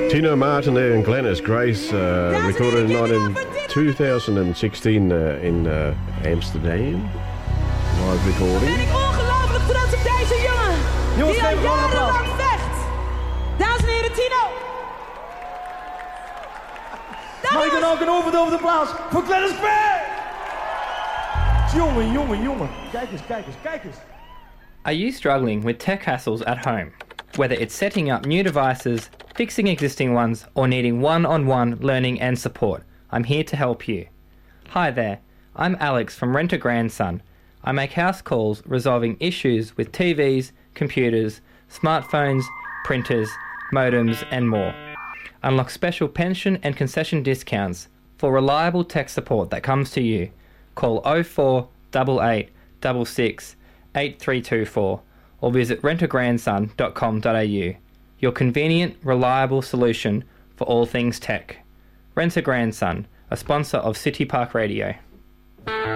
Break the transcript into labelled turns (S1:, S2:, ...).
S1: Tino Martin there and Glennis Grace, recorded in 2016 in Amsterdam. Live recording.
S2: Ben ik ongelooflijk trots op deze jongen.
S3: Jongens,
S2: die al
S3: geef hem een applaus.
S2: jarenlang vecht. Dames en heren, Tino.
S3: Mag ik dan ook een overdovend applaus voor Glennis Grace? Jongen. Kijk eens.
S4: Are you struggling with tech hassles at home? Whether it's setting up new devices, fixing existing ones, or needing one-on-one learning and support, I'm here to help you. Hi there, I'm Alex from Rent a Grandson. I make house calls resolving issues with TVs, computers, smartphones, printers, modems, and more. Unlock special pension and concession discounts for reliable tech support that comes to you. Call 0488 66 8324 or visit rentagrandson.com.au. Your convenient, reliable solution for all things tech. Rent a Grandson, a sponsor of City Park Radio.